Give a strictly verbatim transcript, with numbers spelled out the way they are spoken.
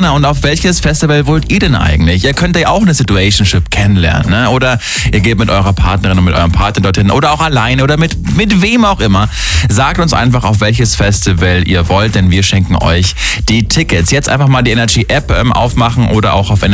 Na, und auf welches Festival wollt ihr denn eigentlich? Ihr könnt ja auch eine Situationship kennenlernen, ne? Oder ihr geht mit eurer Partnerin und mit eurem Partner dorthin oder auch alleine oder mit, mit wem auch immer. Sagt uns einfach, auf welches Festival ihr wollt, denn wir schenken euch die Tickets. Jetzt einfach mal die Energy App ähm, aufmachen oder auch auf